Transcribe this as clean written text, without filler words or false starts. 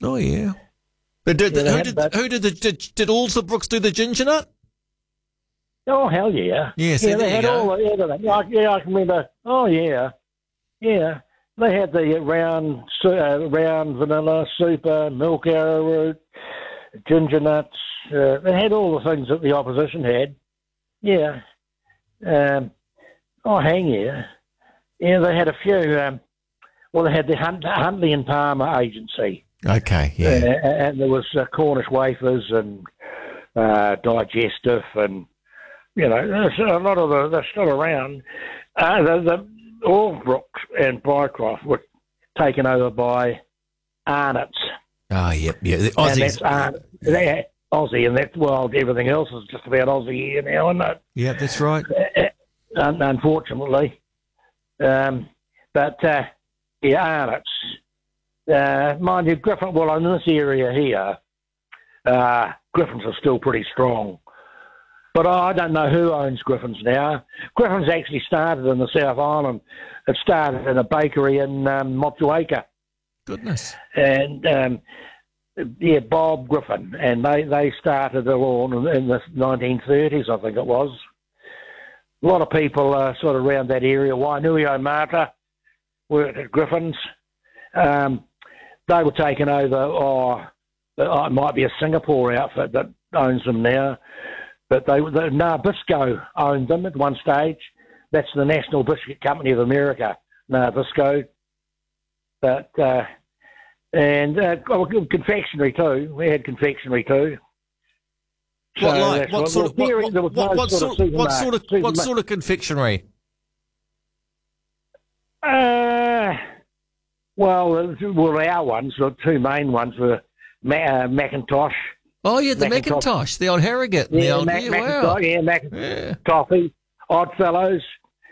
Oh, yeah. But did all the Brooks do the ginger nut? Oh, hell yeah. Yes, yeah, there they you had go. all everything. I can remember. Oh, yeah. Yeah. They had the round vanilla, super, milk arrowroot, ginger nuts. They had all the things that the opposition had. Yeah. Hang yeah. Yeah, they had a few. They had the Huntley and Palmer agency. Okay, yeah. And there was Cornish wafers and digestive and, there's a lot of they're still around. All Brooks and Bycroft were taken over by Arnott's. Oh, yep, yeah. The Aussies. And Aussie, and that's, everything else is just about Aussie here now, isn't it? Yeah, that's right. Unfortunately. Arnott's. Mind you, Griffin, in this area here, Griffins are still pretty strong. But I don't know who owns Griffins now. Griffins actually started in the South Island. It started in a bakery in Motueka. Goodness. And, Bob Griffin. And they started along in the 1930s, I think it was. A lot of people sort of around that area, Wainui O'Mata, worked at Griffins. They were taken over, it might be a Singapore outfit that owns them now. But Nabisco owned them at one stage. That's the National Biscuit Company of America, Nabisco. But confectionery too. We had confectionery too. What sort of confectionery? Our ones, the two main ones were Macintosh. Oh, yeah, the Macintosh, the old Harrogate. Macintosh, Toffee, Oddfellows,